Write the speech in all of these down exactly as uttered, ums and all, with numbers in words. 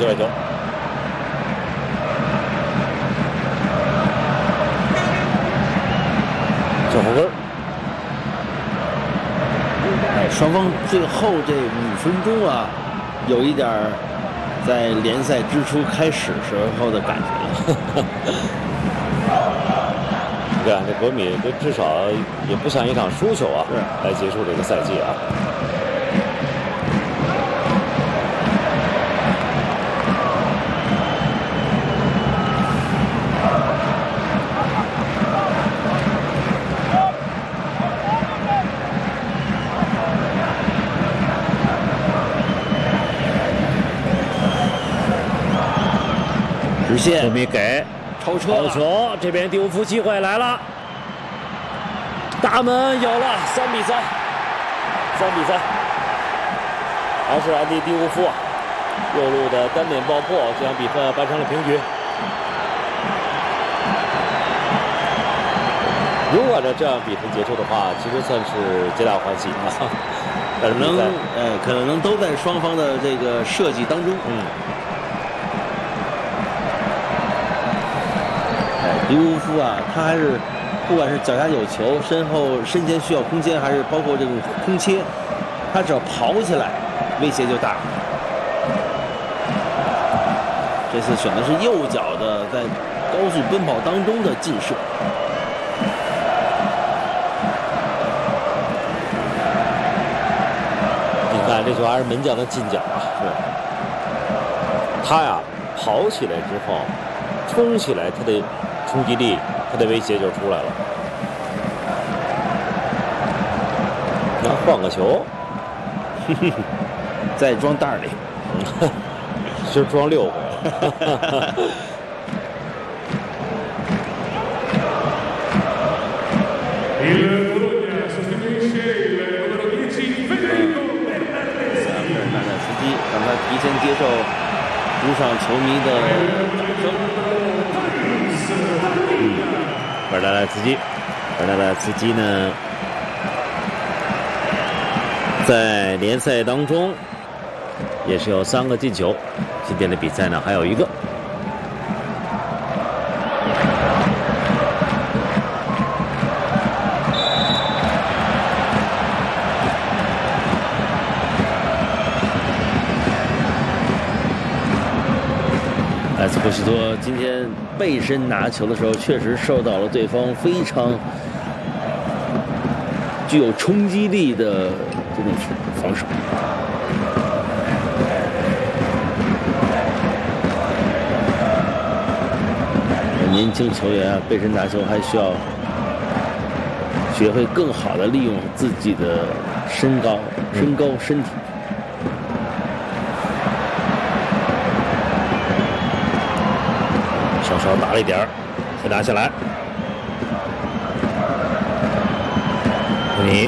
界外球。小红根。 哎，双方最后这五分钟啊，有一点儿在联赛之初开始时候的感觉了。 你看这国米，这至少也不像一场输球啊，来结束这个赛季啊。 直线国米给超车， 超球，这边蒂乌夫机会来了，大门有了，三比三，三比三，还是安迪蒂乌夫右路的单点爆破，将比分扳成了平局。如果按照这样比分结束的话，其实算是皆大欢喜啊。 可能呃，可能都在双方的这个设计当中。 嗯。 迪乌夫啊，他还是不管是脚下有球，身后身前需要空间，还是包括这种空切，他只要跑起来，威胁就大。这次选的是右脚的，在高速奔跑当中的劲射。 你看这球还是门将的近角啊！是，他呀跑起来之后，冲起来，他的冲击力，他的威胁就出来了。那换个球， 再装袋里， 就装六回了。 让他提前接受主场球迷的掌声。 嗯，瓦尔达莱茨基，瓦尔达莱茨基呢，在联赛当中也是有三个进球，今天的比赛呢还有一个。 埃斯波西托今天背身拿球的时候，确实受到了对方非常具有冲击力的这种防守。年轻球员啊，背身拿球还需要学会更好的利用自己的身高、身高、身体。 稍稍打了一点儿，再拿下来。你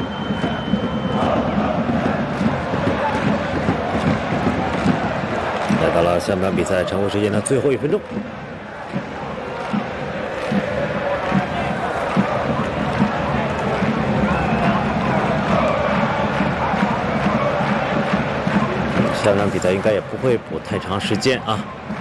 来到了下半场比赛常规时间的最后一分钟。下半场比赛应该也不会补太长时间啊。